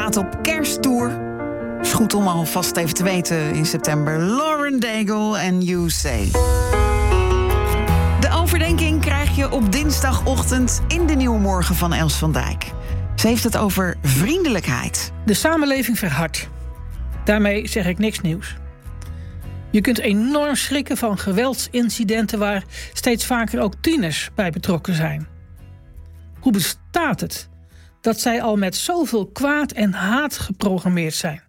gaat op kersttour. Is goed om alvast even te weten in september. Lauren Daigle en You Say. De overdenking krijg je op dinsdagochtend in de Nieuwe Morgen van Els van Dijk. Ze heeft het over vriendelijkheid. De samenleving verhardt. Daarmee zeg ik niks nieuws. Je kunt enorm schrikken van geweldsincidenten waar steeds vaker ook tieners bij betrokken zijn. Hoe bestaat het dat zij al met zoveel kwaad en haat geprogrammeerd zijn?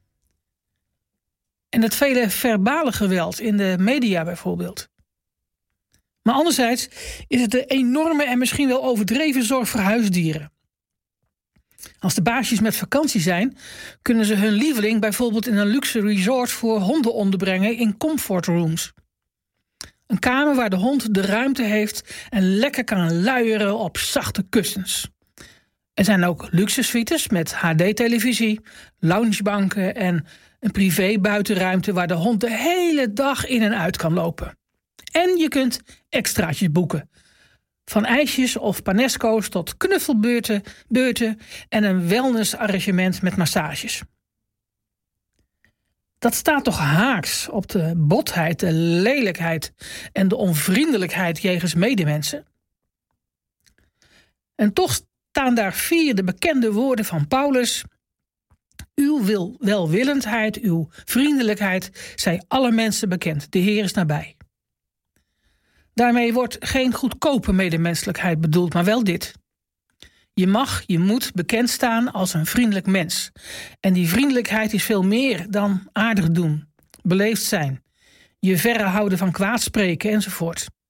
En het vele verbale geweld in de media bijvoorbeeld. Maar anderzijds is het de enorme en misschien wel overdreven zorg voor huisdieren. Als de baasjes met vakantie zijn, kunnen ze hun lieveling bijvoorbeeld in een luxe resort voor honden onderbrengen in comfort rooms. Een kamer waar de hond de ruimte heeft en lekker kan luieren op zachte kussens. Er zijn ook luxe suites met HD-televisie, loungebanken en een privé buitenruimte waar de hond de hele dag in en uit kan lopen. En je kunt extraatjes boeken. Van ijsjes of panesco's tot knuffelbeurten en een wellnessarrangement met massages. Dat staat toch haaks op de botheid, de lelijkheid en de onvriendelijkheid jegens medemensen? En toch staan daar 4 de bekende woorden van Paulus. Uw welwillendheid, uw vriendelijkheid, zij alle mensen bekend. De Heer is nabij. Daarmee wordt geen goedkope medemenselijkheid bedoeld, maar wel dit. Je moet bekend staan als een vriendelijk mens. En die vriendelijkheid is veel meer dan aardig doen, beleefd zijn, je verre houden van kwaadspreken enzovoort.